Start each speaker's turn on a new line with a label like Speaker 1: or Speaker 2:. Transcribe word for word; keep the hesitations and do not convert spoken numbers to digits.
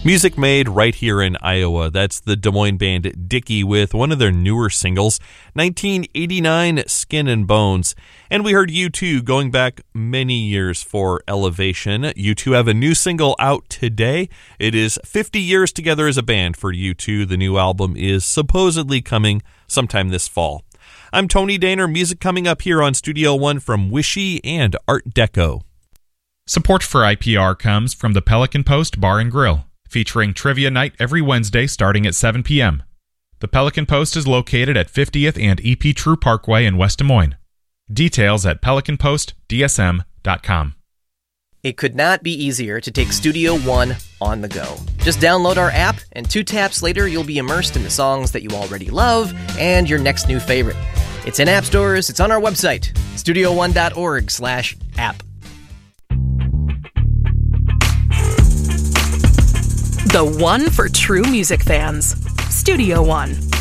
Speaker 1: Music made right here in Iowa. That's the Des Moines band Dickie with one of their newer singles, nineteen eighty-nine Skin and Bones. And we heard U two going back many years for Elevation. U two have a new single out today. It is fifty years together as a band for U two. The new album is supposedly coming sometime this fall. I'm Tony Daner. Music coming up here on Studio One from Wishy and Art Deco.
Speaker 2: Support for I P R comes from the Pelican Post Bar and Grill, featuring trivia night every Wednesday starting at seven p.m. The Pelican Post is located at fiftieth and E P True Parkway in West Des Moines. Details at pelican post d s m dot com.
Speaker 3: It could not be easier to take Studio One on the go. Just download our app, and two taps later, you'll be immersed in the songs that you already love and your next new favorite. It's in app stores, it's on our website, studio one dot org slash app.
Speaker 4: The one for true music fans. Studio One.